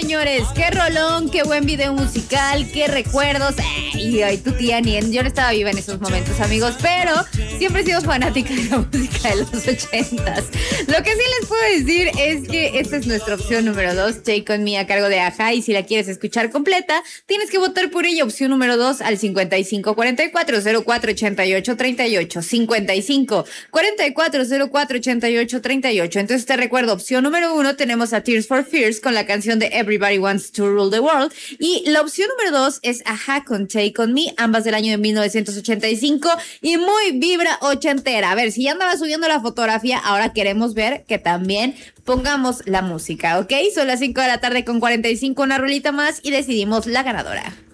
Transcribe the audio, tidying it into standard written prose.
señores, qué rolón, qué buen video musical, qué recuerdos. Ay, tu tía Nien, yo no estaba viva en esos momentos, amigos, pero siempre he sido fanática de la música de los 80s. Lo que sí les puedo decir es que esta es nuestra opción número 2, Take On Me, a cargo de Aja, y si la quieres escuchar completa, tienes que votar por ella, opción número 2, al 5544-048838, 5544-048838. Entonces te recuerdo, opción número 1, tenemos a Tears for Fears con la canción de Everybody Wants to Rule the World, y la opción número 2 es Aja con Take On Me, ambas del año de 1985 y muy vibra ochentera. A ver, si ya andaba subiendo la fotografía, ahora queremos ver que también pongamos la música, ¿ok? Son las 5 de la tarde con 45, una rolita más y decidimos la ganadora.